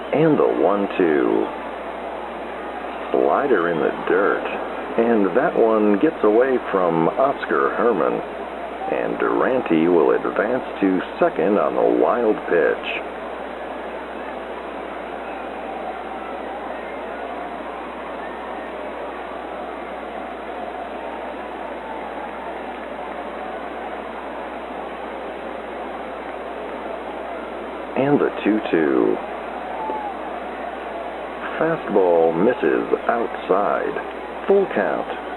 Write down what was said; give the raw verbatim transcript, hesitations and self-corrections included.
And the one two. Slider in the dirt. And that one gets away from Oscar Herman. And Durante will advance to second on the wild pitch. And the two two. Fastball misses outside. Full count.